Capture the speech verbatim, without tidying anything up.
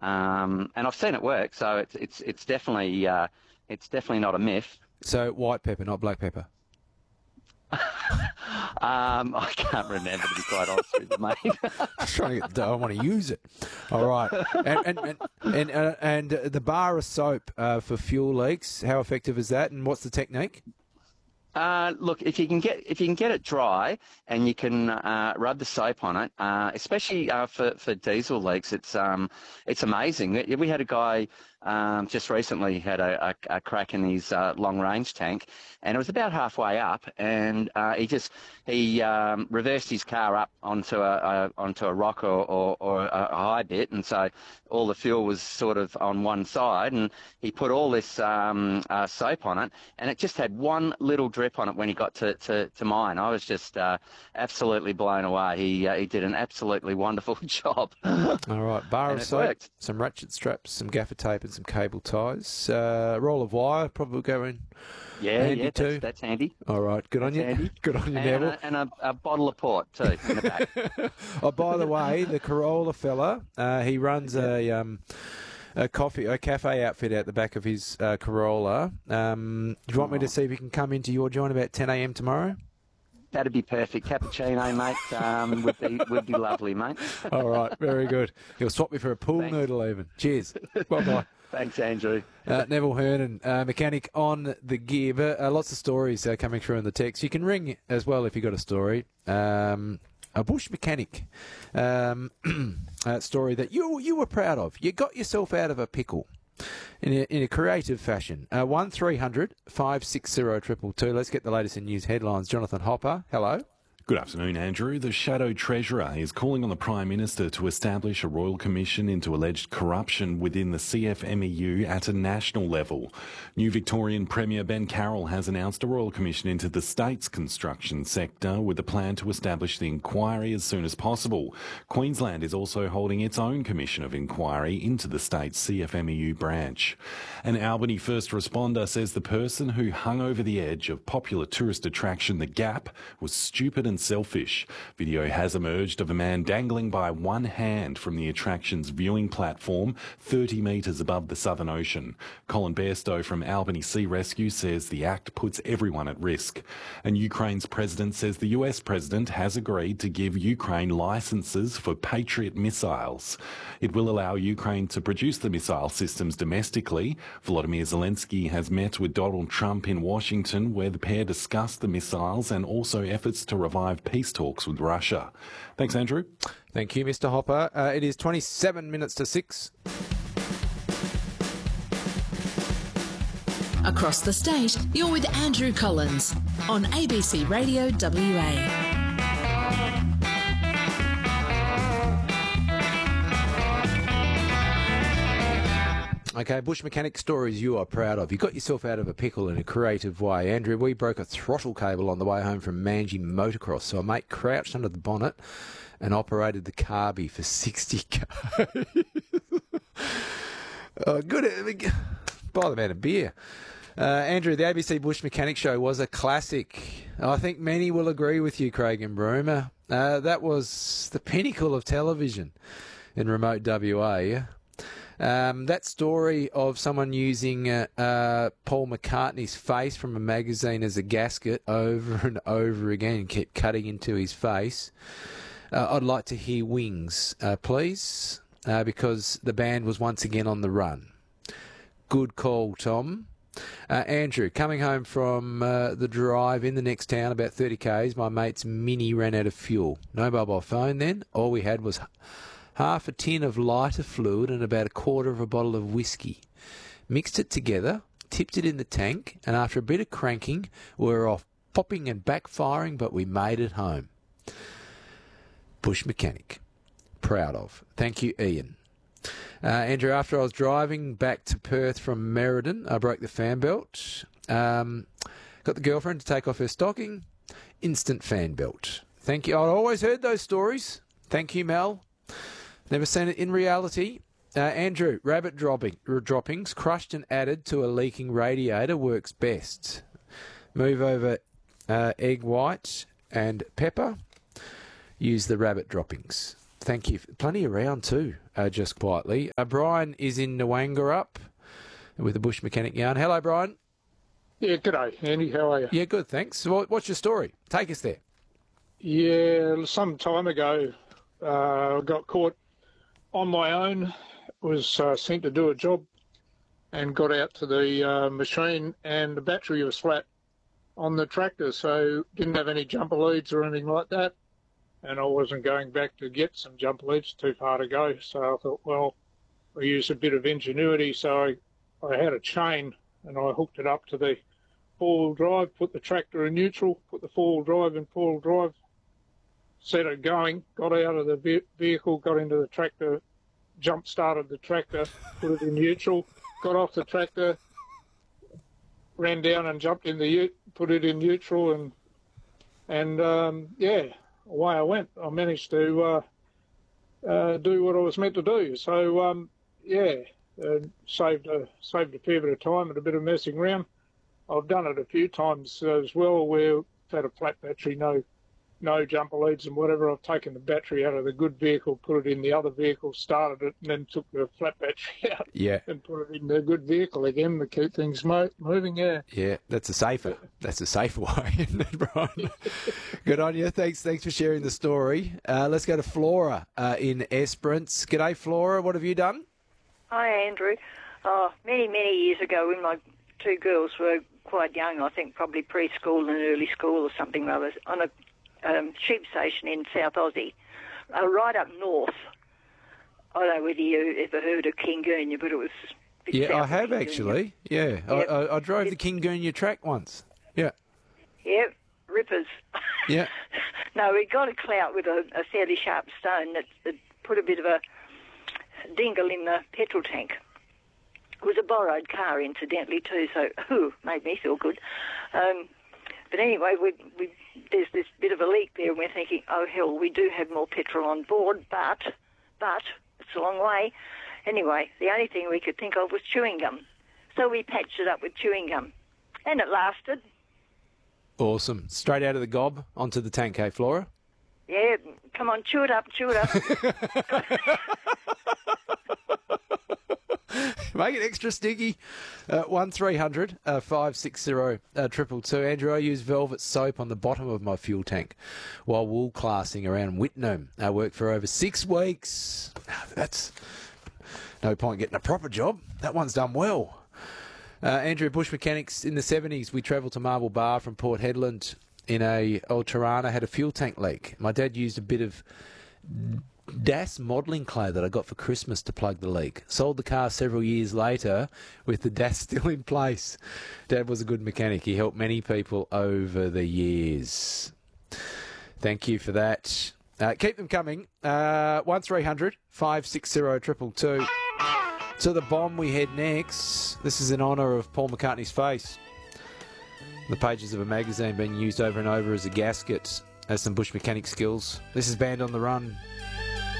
Um, and I've seen it work, so it's it's it's definitely uh, it's definitely not a myth. So white pepper, not black pepper. um, I can't remember, to be quite honest with you, mate. I'm trying to get the dough. I want to use it. All right. And and and and, uh, and the bar of soap uh, for fuel leaks. How effective is that? And what's the technique? Uh, look, if you can get if you can get it dry and you can uh, rub the soap on it, uh, especially uh, for for diesel leaks, it's um it's amazing. We had a guy um, just recently had a, a, a crack in his uh, long range tank, and it was about halfway up, and uh, he just he um, reversed his car up onto a, a onto a rock or, or, or a high bit, and so all the fuel was sort of on one side, and he put all this um, uh, soap on it, and it just had one little drip on it when he got to, to, to mine. I was just uh, absolutely blown away. He uh, he did an absolutely wonderful job. All right, bar And of it soap, worked. some ratchet straps, some gaffer tape, and some cable ties. Uh, roll of wire, probably go in. Yeah, handy yeah, too. that's, that's handy. All right, good on That's you. handy. Good on you, And, Neville. a, and a, a bottle of port too in the back. Oh, by the way, the Corolla fella, uh, he runs a um, a coffee, a cafe outfit out the back of his uh, Corolla. Um, do you want me to see if he can come into your joint about ten a.m. tomorrow? That'd be perfect. Cappuccino, mate, um, would be would be lovely, mate. All right, very good. He'll swap me for a pool Thanks. noodle even. Cheers. Bye-bye. Thanks, Andrew. Uh, Neville Hernan, uh, mechanic on the gear. But, uh, lots of stories uh, coming through in the text. You can ring as well if you've got a story. Um, a bush mechanic um, uh, story that you you were proud of. You got yourself out of a pickle in a, in a creative fashion. Uh, one three hundred five six zero two two two. Let's get the latest in news headlines. Jonathan Hopper, hello. Good afternoon, Andrew. The Shadow Treasurer is calling on the Prime Minister to establish a royal commission into alleged corruption within the C F M E U at a national level. New Victorian Premier Ben Carroll has announced a royal commission into the state's construction sector with a plan to establish the inquiry as soon as possible. Queensland is also holding its own commission of inquiry into the state's C F M E U branch. An Albany first responder says the person who hung over the edge of popular tourist attraction The Gap was stupid and selfish. Video has emerged of a man dangling by one hand from the attraction's viewing platform thirty metres above the Southern Ocean. Colin Bairstow from Albany Sea Rescue says the act puts everyone at risk. And Ukraine's president says the U S president has agreed to give Ukraine licences for Patriot missiles. It will allow Ukraine to produce the missile systems domestically. Volodymyr Zelensky has met with Donald Trump in Washington, where the pair discussed the missiles and also efforts to revive peace talks with Russia. Thanks, Andrew. Thank you, Mister Hopper. Uh, it is twenty-seven minutes to six. Across the state, you're with Andrew Collins on A B C Radio W A. Okay, bush mechanic stories you are proud of. You got yourself out of a pickle in a creative way. Andrew, we broke a throttle cable on the way home from Manji Motocross, so a mate crouched under the bonnet and operated the carby for sixty k. Oh, good. Buy the man a beer. Uh, Andrew, the A B C Bush Mechanic Show was a classic. I think many will agree with you, Craig and Broomer. Uh, that was the pinnacle of television in remote W A. Um, that story of someone using uh, uh, Paul McCartney's face from a magazine as a gasket over and over again, kept cutting into his face. Uh, I'd like to hear Wings, uh, please, uh, because the band was once again on the run. Good call, Tom. Uh, Andrew, coming home from uh, the drive in the next town, about thirty kays, my mate's Mini ran out of fuel. No mobile phone then. All we had was half a tin of lighter fluid and about a quarter of a bottle of whiskey. Mixed it together, tipped it in the tank, and after a bit of cranking, we were off popping and backfiring, but we made it home. Bush mechanic. Proud of. Thank you, Ian. Uh, Andrew, after I was driving back to Perth from Merredin, I broke the fan belt. Um, got the girlfriend to take off her stocking. Instant fan belt. Thank you. I'd always heard those stories. Thank you, Mel. Never seen it in reality. Uh, Andrew, rabbit dropping, droppings crushed and added to a leaking radiator works best. Move over uh, egg white and pepper. Use the rabbit droppings. Thank you. Plenty around too, uh, just quietly. Uh, Brian is in Nwangarup with the Bush Mechanic yarn. Hello, Brian. Yeah, g'day, Andy. How are you? Yeah, good, thanks. So what's your story? Take us there. Yeah, some time ago, uh, I got caught on my own, was uh, sent to do a job and got out to the uh, machine and the battery was flat on the tractor, so didn't have any jumper leads or anything like that. And I wasn't going back to get some jumper leads, too far to go. So I thought, well, I used a bit of ingenuity. So I, I had a chain and I hooked it up to the four-wheel drive, put the tractor in neutral, put the four-wheel drive in four-wheel drive, set it going, got out of the ve- vehicle, got into the tractor, jump-started the tractor, put it in neutral, got off the tractor, ran down and jumped in the ute, put it in neutral, and, and um, yeah, away I went. I managed to uh, uh, do what I was meant to do. So, um, yeah, uh, saved, a, saved a fair bit of time and a bit of messing around. I've done it a few times as well where I've had a flat battery, no no jumper leads and whatever. I've taken the battery out of the good vehicle, put it in the other vehicle, started it, and then took the flat battery out Yeah. and put it in the good vehicle again to keep things mo- moving, yeah. Yeah, that's a safer. That's a safer way, isn't it, Brian? Good on you. Thanks Thanks for sharing the story. Uh, let's go to Flora uh, in Esperance. G'day, Flora. What have you done? Hi, Andrew. Oh, many, many years ago when my two girls were quite young, I think probably preschool and early school or something rather, on a um, sheep station in South Aussie, uh, right up north. I don't know whether you ever heard of Kingunya, but it was... Yeah, I have actually. Yeah, Yep. I, I, I drove the Kingunya track once. Yeah. Yeah, rippers. Yeah. No, we got a clout with a, a fairly sharp stone that, that put a bit of a dingle in the petrol tank. It was a borrowed car, incidentally, too, so ooh, made me feel good. Um, but anyway, we, we, there's this bit of a leak there, and we're thinking, oh, hell, we do have more petrol on board, but, but, it's a long way. Anyway, the only thing we could think of was chewing gum. So we patched it up with chewing gum, and it lasted. Awesome. Straight out of the gob onto the tank, hey, Flora? Yeah, come on, chew it up, chew it up. Make it extra sticky. Uh, one three hundred five six zero triple two. Andrew, I use velvet soap on the bottom of my fuel tank while wool classing around Whitnum. I worked for over six weeks. That's no point getting a proper job. That one's done well. Uh, Andrew, Bush Mechanics, in the seventies, we travelled to Marble Bar from Port Hedland in a old Tirana, had a fuel tank leak. My dad used a bit of D A S modelling clay that I got for Christmas to plug the leak. Sold the car several years later with the D A S still in place. Dad was a good mechanic. He helped many people over the years. Thank you for that. Uh, keep them coming. Uh, one three hundred five six zero triple two. To the bomb we head next. This is in honour of Paul McCartney's face. The pages of a magazine being used over and over as a gasket. Has some bush mechanic skills. This is Band on the Run.